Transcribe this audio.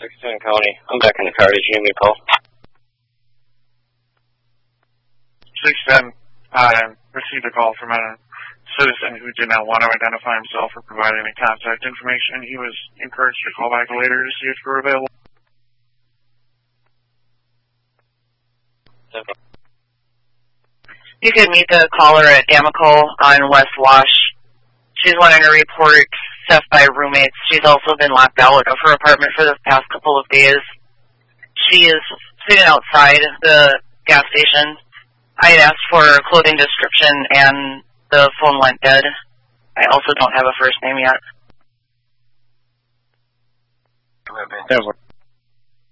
16 County. I'm back in the car. Did you give me a call? 610, I received a call from a citizen who did not want to identify himself or provide any contact information. He was encouraged to call back later to see if you were available. You could meet the caller at Amico on West Wash. She's wanting to report theft by roommates. She's also been locked out of her apartment for the past couple of days. She is sitting outside the gas station. I had asked for a clothing description and the phone went dead. I also don't have a first name yet.